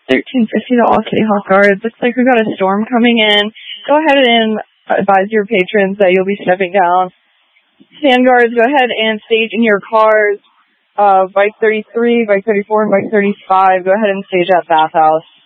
1350 to all Kitty Hawk guards. Looks like we've got a storm coming in. Go ahead and advise your patrons that you'll be stepping down. Stand guards, go ahead and stage in your cars. Bike 33, Bike 34, and Bike 35, go ahead and stage at Bathhouse.